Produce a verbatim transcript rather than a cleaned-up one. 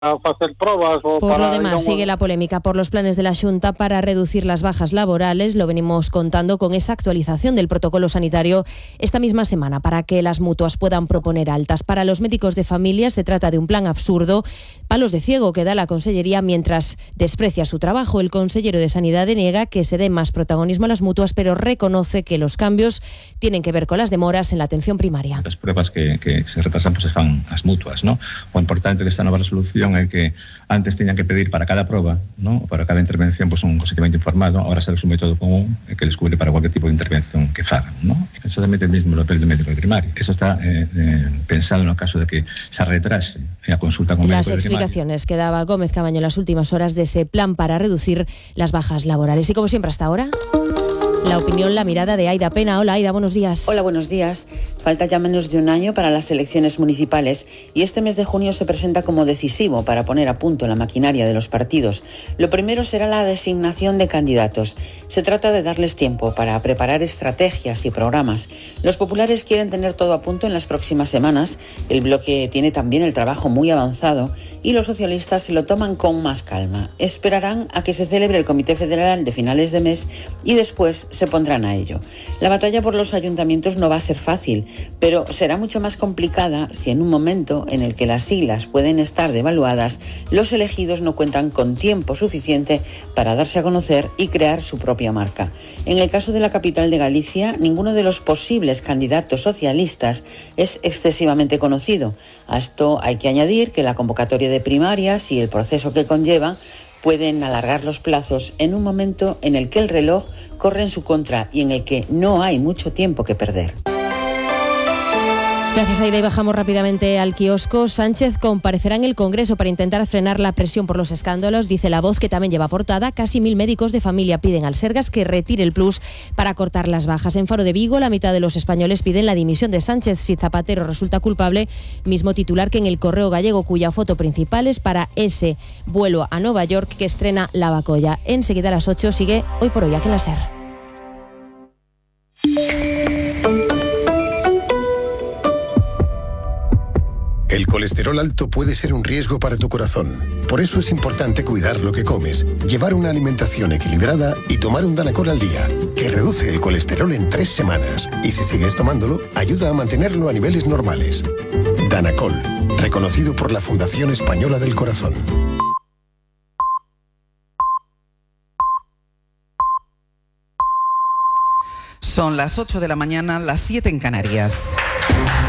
a facer probas ou Por para... lo demás, sigue la polémica por los planes de la Xunta para reducir las bajas laborales. Lo venimos contando con esa actualización del protocolo sanitario esta misma semana para que las mutuas puedan proponer altas. Para los médicos de familia se trata de un plan absurdo, palos de ciego que da la Consellería mientras desprecia su trabajo. El consellero de Sanidad niega que se dé más protagonismo a las mutuas, pero reconoce que los cambios tienen que ver con las demoras en la atención primaria. Las pruebas que, que se retrasan pues se fan as mutuas, ¿no? O importante desta nova resolución é que antes teñan que pedir para cada proba, ¿no? Para cada intervención pues un consentimento informado, ahora será un método común que les cubre para cualquier tipo de intervención que fagan, ¿no? Exactamente el mismo papel del médico de primaria. Eso está eh, eh, pensado no caso de que se retrase a consulta con Las médico de primaria. Las explicaciones que daba Gómez Cabaño en las últimas horas de ese plan para reducir las bajas laborales. Y como siempre hasta ahora, la opinión, la mirada de Aida Pena. Hola Aida, buenos días. Hola, buenos días. Falta ya menos de un año para las elecciones municipales y este mes de junio se presenta como decisivo para poner a punto la maquinaria de los partidos. Lo primero será la designación de candidatos. Se trata de darles tiempo para preparar estrategias y programas. Los populares quieren tener todo a punto en las próximas semanas. El bloque tiene también el trabajo muy avanzado y los socialistas se lo toman con más calma. Esperarán a que se celebre el Comité Federal de finales de mes y después se pondrán a ello. La batalla por los ayuntamientos no va a ser fácil, pero será mucho más complicada si en un momento en el que las siglas pueden estar devaluadas, los elegidos no cuentan con tiempo suficiente para darse a conocer y crear su propia marca. En el caso de la capital de Galicia, ninguno de los posibles candidatos socialistas es excesivamente conocido. A esto hay que añadir que la convocatoria de primarias y el proceso que conlleva pueden alargar los plazos en un momento en el que el reloj corre en su contra y en el que no hay mucho tiempo que perder. Gracias, Aida. Y bajamos rápidamente al kiosco. Sánchez comparecerá en el Congreso para intentar frenar la presión por los escándalos. Dice La Voz, que también lleva portada. Casi mil médicos de familia piden al Sergas que retire el plus para cortar las bajas. En Faro de Vigo, la mitad de los españoles piden la dimisión de Sánchez si Zapatero resulta culpable. Mismo titular que en El Correo Gallego, cuya foto principal es para ese vuelo a Nueva York que estrena Lavacolla. Enseguida a las ocho sigue Hoy por Hoy aquí en la SER. El colesterol alto puede ser un riesgo para tu corazón. Por eso es importante cuidar lo que comes, llevar una alimentación equilibrada y tomar un Danacol al día, que reduce el colesterol en tres semanas. Y si sigues tomándolo, ayuda a mantenerlo a niveles normales. Danacol, reconocido por la Fundación Española del Corazón. Son las ocho de la mañana, las siete en Canarias.